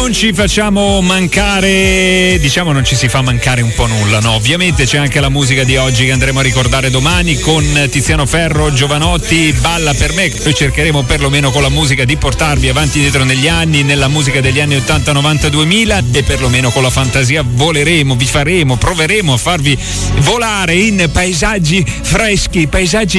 non ci facciamo mancare, diciamo non ci si fa mancare un po' nulla, no? Ovviamente c'è anche la musica di oggi che andremo a ricordare domani con Tiziano Ferro, Giovanotti, Balla per me. Noi cercheremo perlomeno con la musica di portarvi avanti e dietro negli anni, nella musica degli anni 80, 90, 2000, e perlomeno con la fantasia voleremo, vi faremo, proveremo a farvi volare in paesaggi freschi, paesaggi